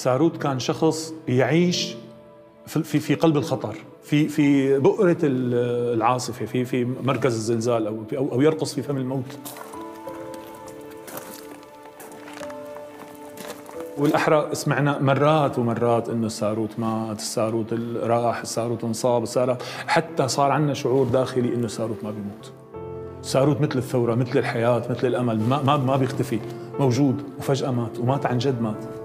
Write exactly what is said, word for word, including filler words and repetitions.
ساروت كان شخص يعيش في في قلب الخطر، في في بؤرة العاصفة، في في مركز الزلزال أو أو يرقص في فم الموت. والأحرى سمعنا مرات ومرات إنه الساروت مات، الساروت راح، الساروت انصاب، الساروت حتى صار عندنا شعور داخلي إنه الساروت ما بيموت. الساروت مثل الثورة، مثل الحياة، مثل الأمل، ما ما ما بيختفي، موجود وفجأة مات، ومات عن جد مات.